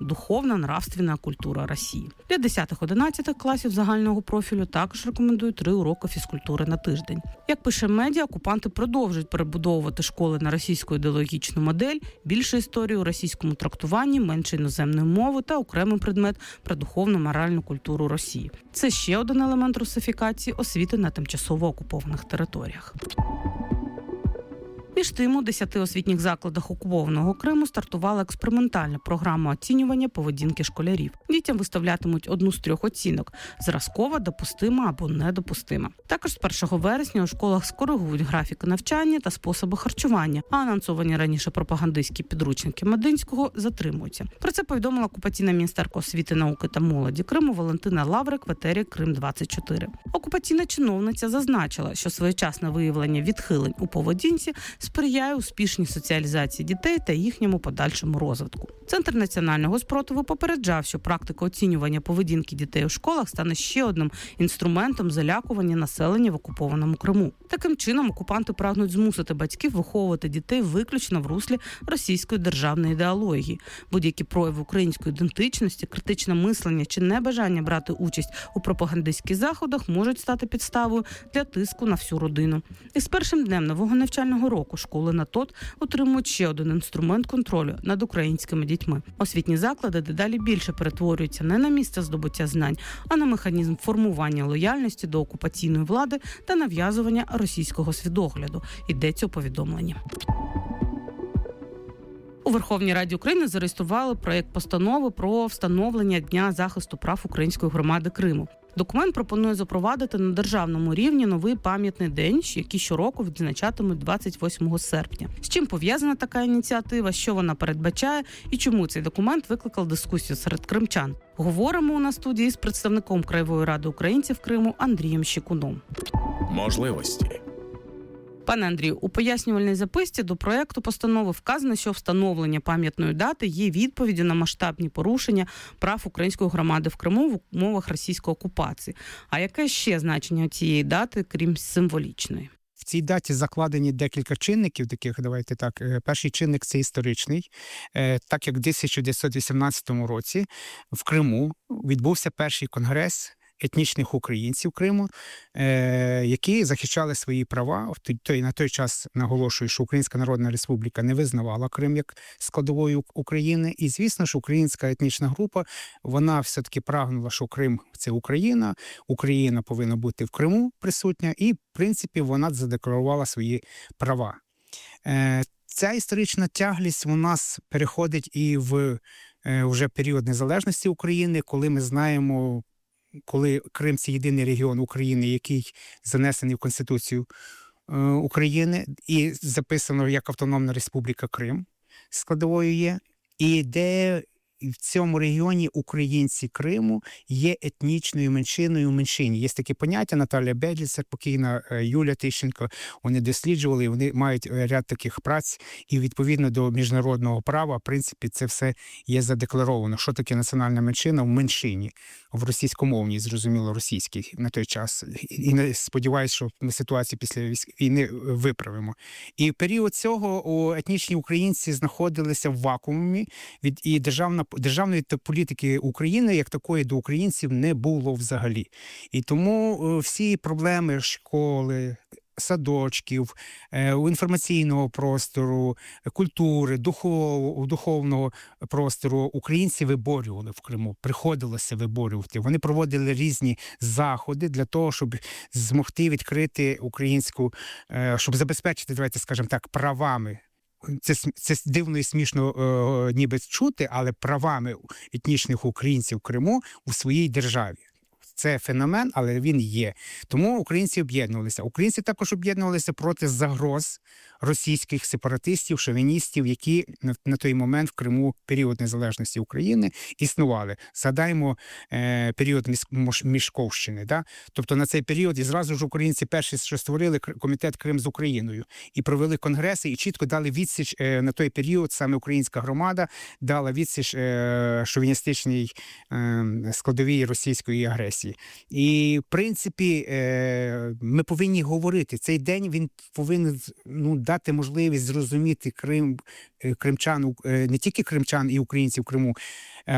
духовна, нравственна культура Росії. Для 10-11 класів загального профілю також рекомендують 3 уроки фізкультури на тиждень. Як пише медіа, окупанти продовжують перебудовувати школи на російську ідеологічну модель, більше історії у російському трактуванні, менше іноземної мови та окремий предмет про духовно-моральну культуру Росії. Це ще один елемент русифікації освіти на тимчасово окупованих територіях. Між тим, у 10 освітніх закладах окупованого Криму стартувала експериментальна програма оцінювання поведінки школярів. Дітям виставлятимуть одну з 3 оцінок – зразкова, допустима або недопустима. Також з 1 вересня у школах скоригують графіки навчання та способи харчування, а анонсовані раніше пропагандистські підручники Мединського затримуються. Про це повідомила окупаційна міністерка освіти, науки та молоді Криму Валентина Лаврик в етері Крим-24. Окупаційна чиновниця зазначила, що своєчасне виявлення відхилень у поведінці сприяє успішній соціалізації дітей та їхньому подальшому розвитку. Центр національного спротиву попереджав, що практика оцінювання поведінки дітей у школах стане ще одним інструментом залякування населення в окупованому Криму. Таким чином, окупанти прагнуть змусити батьків виховувати дітей виключно в руслі російської державної ідеології. Будь-які прояви української ідентичності, критичне мислення чи небажання брати участь у пропагандистських заходах можуть стати підставою для тиску на всю родину. І з першим днем нового навчального року школи на ТОТ отримують ще один інструмент контролю над українськими дітьми. Освітні заклади дедалі більше перетворюються не на місце здобуття знань, а на механізм формування лояльності до окупаційної влади та нав'язування російського світогляду. Йдеться у повідомленні. У Верховній Раді України зареєстрували проєкт постанови про встановлення Дня захисту прав української громади Криму. Документ пропонує запровадити на державному рівні новий пам'ятний день, який щороку відзначатимуть 28 серпня. З чим пов'язана така ініціатива, що вона передбачає і чому цей документ викликав дискусію серед кримчан. Говоримо на студії з представником Краєвої ради українців Криму Андрієм Щекуном. Можливості. Пане Андрію, у пояснювальній записці до проєкту постанови вказано, що встановлення пам'ятної дати є відповіддю на масштабні порушення прав української громади в Криму в умовах російської окупації. А яке ще значення цієї дати, крім символічної? В цій даті закладені декілька чинників таких, давайте так. Перший чинник – це історичний. Так як в 1918 році в Криму відбувся перший конгрес етнічних українців Криму, які захищали свої права. На той час, наголошую, що Українська Народна Республіка не визнавала Крим як складовою України. І, звісно ж, українська етнічна група, вона все-таки прагнула, що Крим – це Україна, Україна повинна бути в Криму присутня, і, в принципі, вона задекларувала свої права. Ця історична тяглість у нас переходить і в вже період незалежності України, коли ми знаємо, коли Крим – це єдиний регіон України, який занесений в Конституцію України і записано як Автономна Республіка Крим, складовою є, і де в цьому регіоні українці Криму є етнічною меншиною в меншині. Є таке поняття, Наталя Бедліцер, покійна, Юля Тищенко, вони досліджували, вони мають ряд таких праць, і відповідно до міжнародного права, в принципі, це все є задекларовано. Що таке національна меншина в меншині, в російськомовній, зрозуміло, російській на той час. І сподіваюся, що ми ситуацію після війни виправимо. І в період цього етнічні українці знаходилися в вакуумі і державної політики України як такої до українців не було взагалі. І тому всі проблеми школи, садочків, інформаційного простору, культури, духовного простору українці виборювали в Криму, приходилося виборювати. Вони проводили різні заходи для того, щоб змогти відкрити українську, щоб забезпечити, давайте скажемо так, правами. Це дивно і смішно ніби чути, але правами етнічних українців в Криму у своїй державі. Це феномен, але він є. Тому українці об'єднувалися. Українці також об'єднувалися проти загроз російських сепаратистів, шовіністів, які на той момент в Криму, період незалежності України, існували. Згадаємо період Мішковщини. Да? Тобто на цей період і зразу ж українці перші, що створили комітет Крим з Україною і провели конгреси, і чітко дали відсіч на той період, саме українська громада дала відсіч шовіністичній складовій російської агресії. І, в принципі, ми повинні говорити. Цей день він повинен дати можливість зрозуміти кримчан, не тільки кримчан і українців в Криму,